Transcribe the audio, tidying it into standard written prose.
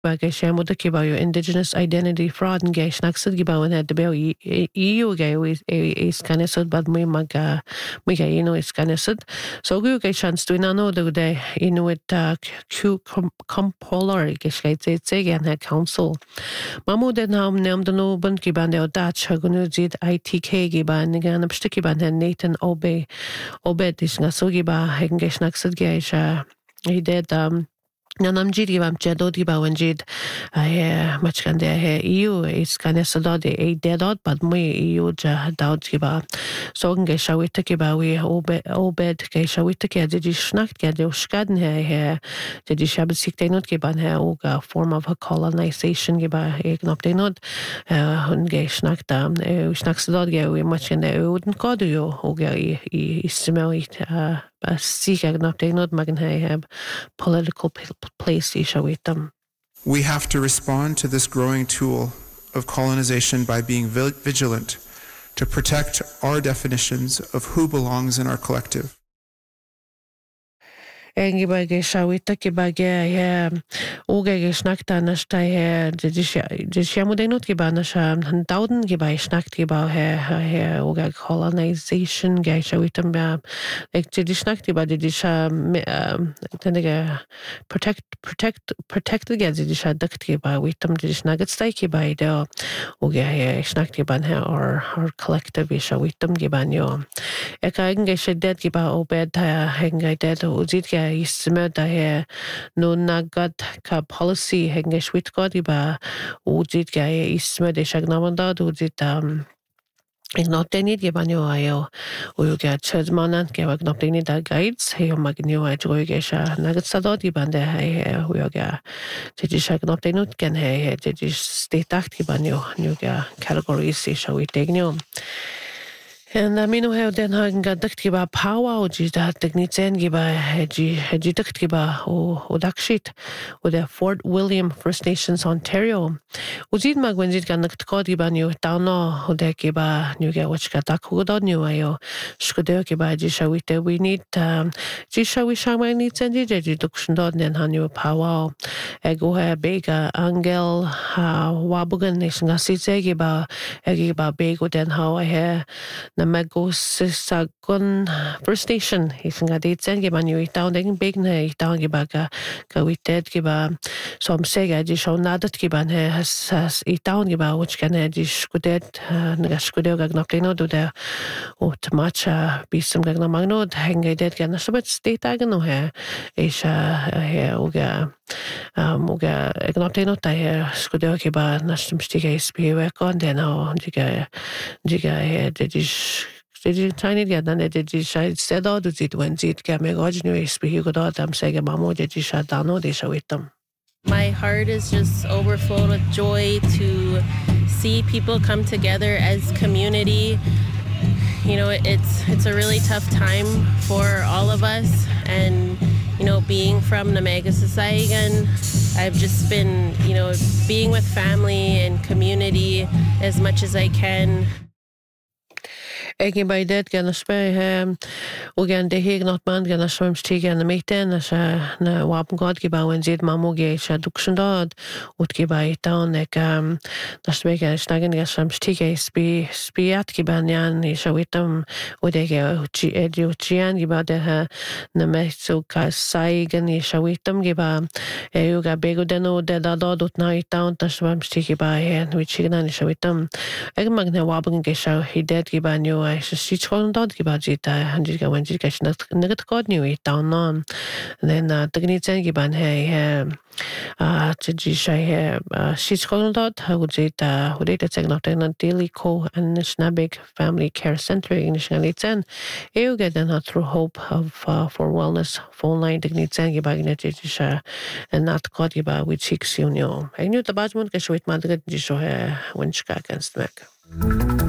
Ge sé mu kiba Indigenous Identity Fraud an géis nagsad giba an de be EU ge is canisod bad mu mag mu is canisod. So gu ge chans tu no de inuit Q compolar ge gan ha council. Mamu den ham nem den no bun giba de dat gunu zid ITK giba ni gan abstiki ban Nathan Obed is na so giba hegen ge nagsad ge he did Nanam jid gibam jedod gibawan jid much kan de EU is canisod e dedod bad mu EU ja daud giba so ge shawita giba we obed ge shawita ge did schnacht ge de skaden he did shabel siktenot giban he oga form of a colonization giba egnoptenot hun ge schnacht schnaksod ge we much kan de uden kodu oga I smelt sicher gnoptenot magen he political place ishawitam. We have to respond to this growing tool of colonization by being vigilant to protect our definitions of who belongs in our collective. Engi bage shawita ki bage oge geschnakta nashta de shamudenut ki ba nasha dauden ki ba schnakt ki ba oge colonization ge shawitam ba ek de schnakt ba de sha tenege protect ge de sha dakt ki ba witam de schnagat stai ki ba de oge schnakt ki ban or collective shawitam ki ban yo ek ge shedet ki ba obed henge de uzit isme da no nagad ka policy henge swit god iba ujit ga isme de shagnamanda ujit ignoptenid gibanyo ayo uyuga chadmanan ke ignoptenid da guides he magnyo ajoge sha nagad sadod gibande he uyuga tiji shagnoptenut ken he tiji state act gibanyo nyuga categories sha witegnyo. En minu he den hagen gadakt giba power o ji da technitzen giba ji dakt giba o dakshit o der Fort William First Nations Ontario. O zid mag when zid ganakt kod giba new tawno o der giba new ge wachka takudod new ayo shkuder giba ji shawite we need ji shawi shama need sendi ji dukshndod nen hanyo power ego he bega angel wabugan nation gasitze giba giba bego den how he na megos sa gun First Nation is nga dit sen giba new town ding big na town giba ka wited giba som sega ji show nadat giba he has town giba which can ji skudet nga skudel ga gnopteno do der ot matcha bisum ga magno henge det ga na sobet state ga no he is he oga gnopteno ta he skudel giba na stimstige spiwe kon den o diga he Did tiny get done it? Did you said all the it when it came a god new speak good I'm saying mamo did you shut down they show with them. My heart is just overflowed with joy to see people come together as community. You know, it's a really tough time for all of us, and you know, being from Namaga-Sasayegan, I've just been, you know, being with family and community as much as I can. Egen bij dit gan spelen ogen de heg not man gan swimstig gan meten na wapen god gebouwen zit mamoge sha dukshndad ut gebay town ek das wegen snagen gan swimstig spiat gebanyan shawitam odege uchian geba de na meso ka saigen shawitam geba yoga bego deno de dad ut na town das swimstig geba hen wichignan shawitam ek magne wapen ge sha hidet gebanyo Sichon dod gibajita hanjit ga wanjit ga nagat god new down on then technitzen giban he tiji shay sichon dod hujita hudita technotena daily co and Nishnabeg Family Care Center initialitzen euge den through hope of for wellness phone line technitzen gibagnet tiji and not god giba with six union I knew the bajmund ke shwit madgat ji so he wanchka against mek